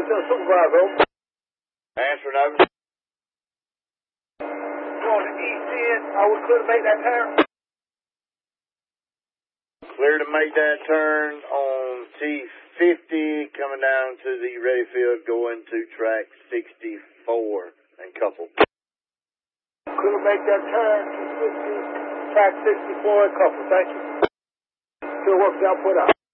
to the supervisor. Answering over. On the east end, are we clear to make that turn? Clear to make that turn on T50, coming down to the ready field, going to track 64 and couple. Clear to make that turn to track 64 and couple. Thank you. Good work, y'all put out.